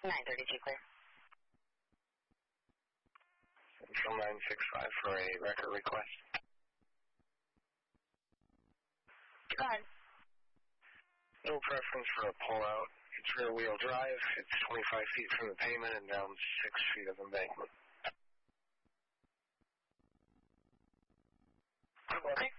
932 clear. Central 965 for a record request. Go ahead. No preference for a pull-out. It's rear-wheel drive. It's 25 feet from the pavement and down 6 feet of embankment. Okay.